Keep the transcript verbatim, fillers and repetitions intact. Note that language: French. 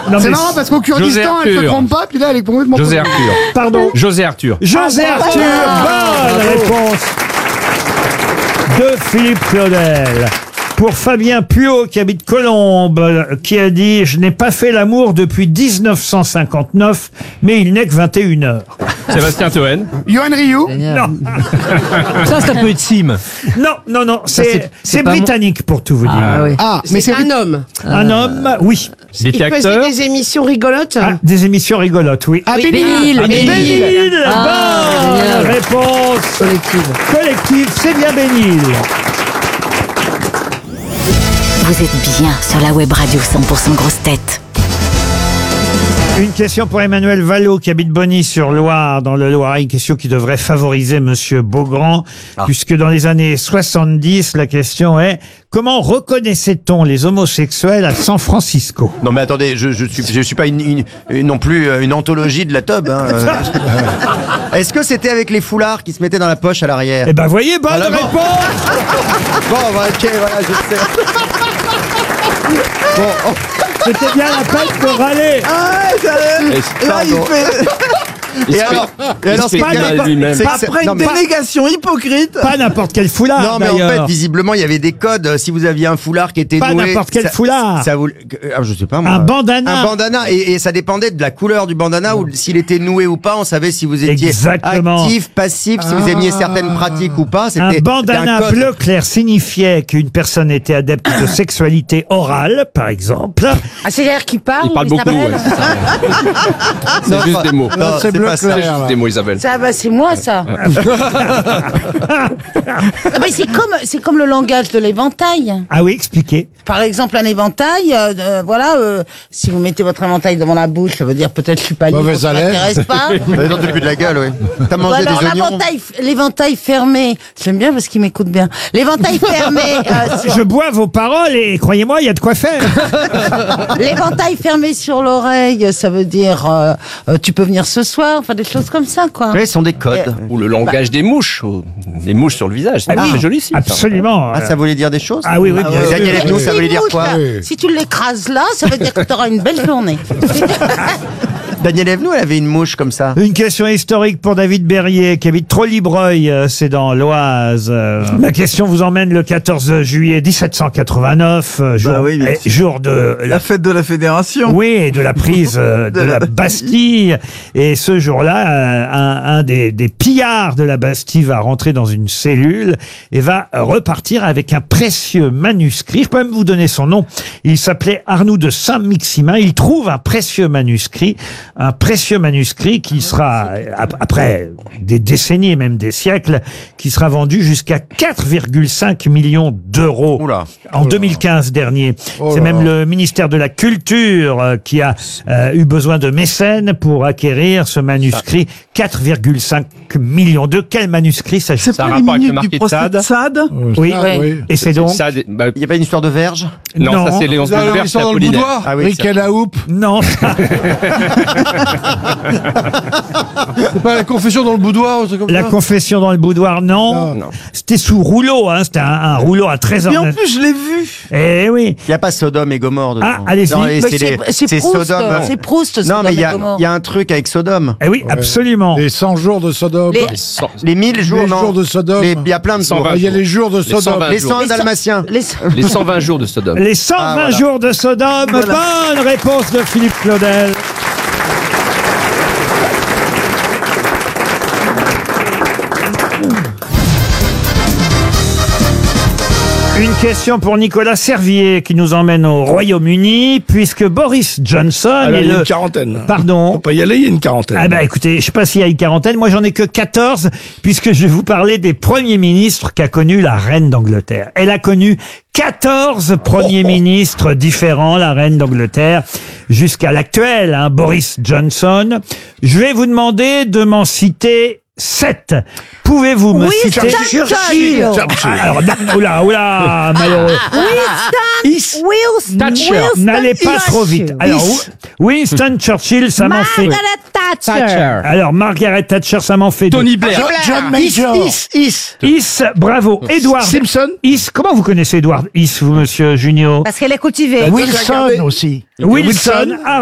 Non, C'est mais marrant parce qu'au Kurdistan, José elle se Arthur. trompe pas, puis là, elle est complètement... José Arthur. Pardon. José Arthur. José Arthur, bonne réponse de Philippe Claudel. Pour Fabien Puot, qui habite Colombes, euh, qui a dit « Je n'ai pas fait l'amour depuis dix-neuf cent cinquante-neuf, mais il n'est que vingt et une heures. Sébastien Toen. Yoann Ryu. » Non, Ça, ça peut être Sim. non, non, non, c'est- c'est c'est c'est pas britannique pour tout vous dire. Ah oui. Ah, mais c'est... un homme. Un homme, oui. Il était Il faisait acteur. des émissions rigolotes. Ah, des émissions rigolotes, oui. Ah, Oui, Bénil. Bénil, Ah, Bénil. Bénil, Ah, bonne génial. réponse Collective. collective, c'est bien Bénil. Vous êtes bien sur la web radio cent pour cent grosse tête. Une question pour Emmanuel Vallot qui habite Bonny-sur-Loire dans le Loiret. Une question qui devrait favoriser Monsieur Beaugrand, puisque dans les années soixante-dix, la question est comment reconnaissait-on les homosexuels à San Francisco? Non mais attendez, je je suis je suis pas une, une- une- non plus euh, une anthologie de la tub. Hein. Euh, Est-ce que c'était avec les foulards qui se mettaient dans la poche à l'arrière? Eh ben voyez, bonne Voilà, bon. réponse. Bon, bah, ok, voilà, je sais. Bon, oh, C'était bien la peine de râler. là il fait. Il Et se alors, fait- et alors, il se fait c'est mal que- à lui-même. c'est que c'est- Après non, une mais- délégation hypocrite. Pas n'importe quel foulard. Non mais en d'ailleurs. fait visiblement il y avait des codes. Si vous aviez un foulard qui était Pas noué, n'importe quel ça- foulard. ça vous, ah, je sais pas moi. Un bandana. Un bandana et, et ça dépendait de la couleur du bandana ou s'il était noué ou pas. On savait si vous étiez Exactement. actif, passif, si vous aimiez certaines pratiques ou pas. Un C'était bandana c'était un code. bleu clair signifiait qu'une personne était adepte de sexualité orale, par exemple. Ah, c'est-à-dire qu'il parle. Il parle il beaucoup, s'appelle ouais, c'est ça. Non, C'est juste pas- des mots. non, c'est bleu pas ça. clair. C'est juste des mots, Isabelle. Ça, bah, c'est moi, ça. Ah, mais c'est comme, c'est comme le langage de l'éventail. Ah oui, expliquez. Par exemple, un éventail, euh, euh, voilà, euh, si vous mettez votre éventail devant la bouche, ça veut dire peut-être je suis pas libre, Mauvaise ça haleine. m'intéresse pas. Mais dans le début de la gueule, oui. T'as Ou mangé alors des oignons. l'éventail, l'éventail fermé, j'aime bien parce qu'il m'écoute bien. L'éventail fermé, euh, sur- Je bois vos paroles et croyez-moi, il y a de quoi faire. l'éventail fermé sur l'oreille, ça veut dire euh, euh, tu peux venir ce soir, enfin des choses comme ça, quoi. Oui, ce sont des codes. Ou le langage des mouches. ou des mouches sur le visage. C'est Ah oui, très joli, si. Absolument. Ah, ça voulait dire des choses? Ah oui, oui, bien sûr. Daniel Evenou, ça Si voulait une dire mouche, quoi? là, si tu l'écrases là, ça veut dire que tu auras une belle journée. Daniel Evenou, elle avait une mouche comme ça. Une question historique pour David Berrier, qui habite Trollibreuil, euh, c'est dans l'Oise. Euh, La question vous emmène le quatorze juillet dix-sept cent quatre-vingt-neuf, euh, jour, Bah oui, bien eh, jour de la La fête de la fédération. Oui, et de la prise euh, de, De la la Bastille. Et ce jour-là, euh, un, un des, des pillards de la Bastille va rentrer dans une cellule et va repartir avec un précieux manuscrit. Je peux même vous donner son nom. Il s'appelait Arnoux de Saint-Maximin. Il trouve un précieux manuscrit, un précieux manuscrit qui sera, ap- après des décennies et même des siècles, qui sera vendu jusqu'à quatre virgule cinq millions d'euros Oula. en deux mille quinze dernier. Oh C'est là même là. le ministère de la Culture euh, qui a euh, eu besoin de mécènes pour acquérir ce manuscrit. quatre virgule cinq millions. De quel manuscrit C'est s'agit-il? Ça a pas un les rapport avec le minutes du marquis de procès Sade de Sade. Oui. Ah, oui. Et c'est donc Ça, des- bah, Il n'y a pas une histoire de verge? non, Non. ça c'est Léonce Vous avez Bulbert, ils c'est sont dans le Apollinaire. boudoir. Ah oui, Rick ça- et la houppe. non, C'est pas la confession dans le boudoir ou un truc comme la ça. confession dans le boudoir, non. Non. C'était sous rouleau, hein. C'était un, un rouleau à trésor. Et en plus, je l'ai vu. Eh oui. Il n'y a pas Sodome et Gomorre dedans. Ah, allez-y. Non, et Mais c'est les- c'est c'est Proust, Sodome. c'est Proust. Non, Sodome mais il y, et a- Gomorre. il y a un truc avec Sodome. Eh oui, absolument. Les cent jours de Sodome. Les- Les cent- Les mille jours, Les non. jours de Sodome. Les- Il y a plein de cent jours. vingt Ah, il y a les jours de cent Sodome. vingt Les jours. cent Les cent- dalmatiens. les- Les cent vingt jours de Sodome. Les cent vingt Ah, voilà. jours de Sodome. Bonne réponse de Philippe Claudel. Une question pour Nicolas Servier qui nous emmène au Royaume-Uni, puisque Boris Johnson Alors, est il y a le... une quarantaine. Pardon. Faut pas y aller, il y a une quarantaine. Ah bah écoutez, je sais pas s'il y a une quarantaine, moi j'en ai que quatorze, puisque je vais vous parler des premiers ministres qu'a connu la reine d'Angleterre. Elle a connu quatorze premiers ministres différents, la reine d'Angleterre, jusqu'à l'actuel, hein, Boris Johnson. Je vais vous demander de m'en citer sept. Pouvez-vous me citer... Churchill. Ah, alors, da- oula, oula, malheureux. Is- Winston. Thatcher. N'allez pas trop vite. Alors, Winston Churchill, ça m'en fait... Thatcher. Alors, Margaret Thatcher, ça m'en fait deux. Tony Blair. John, John Major. Is, is. Is, bravo. Edward Simpson. Is, comment vous connaissez Edward Is, vous, monsieur Junio? Parce qu'elle est cultivée. Wilson aussi. Wilson,